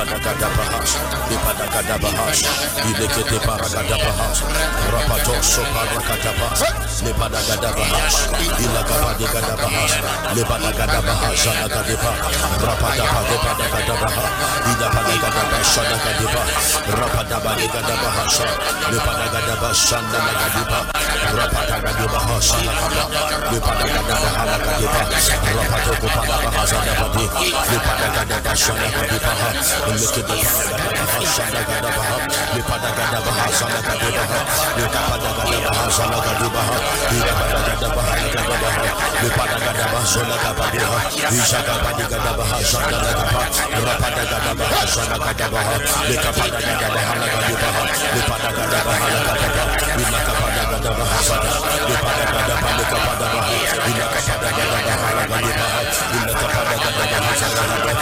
Gadabahash, Lipadagadabahash, Ilekete Paragadabahash, Rapato Soparakatabas, Lipadagadabahash, Ilagabadegadabahash, Lipadagadabahash, Zanagadepa, Rapadabadegadabaha, Idapadagadabash, Zanagadepa, Rapadabadegadabahash, Lipadagadabash, Zanagadepa, Rapadagadabahash, Zanagaba, Lipadagadabahalagadepa, Rapatokopadabahash, Zanagadi, Lipadagadabash, Zanagadepa, Look at the Shadagadabaha, Lipadagadabaha, Salakadabaha, Lipadagadabaha, Salakadabaha, Lipadagadabaha, Lipadagadabaha, Solakadabaha, Ishakabadagadabaha, Shadagabaha, Rapadagadabaha, Salakadabaha, Lipadagadabaha, Lagadabaha, Lipadagadabaha, Lagadabaha, Ilakabadagadabaha, Sada, Lipadagadabaha, Likabadabaha, Ilakabadagadabaha, Lagadabaha, Ilakabadagadabaha, Salakadabaha,